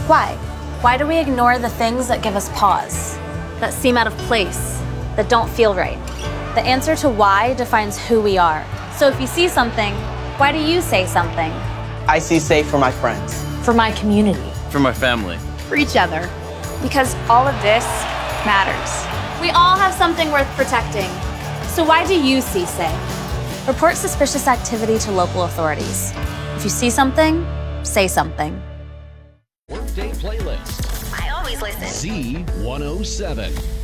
Why? Why do we ignore the things that give us pause, that seem out of place, that don't feel right? The answer to why defines who we are. So if you see something, why do you say something? I see safe for my friends. For my community. For my family. For each other. Because all of this matters. We all have something worth protecting. So why do you see say? Report suspicious activity to local authorities. If you see something, say something. Workday playlist. I always listen. Z107.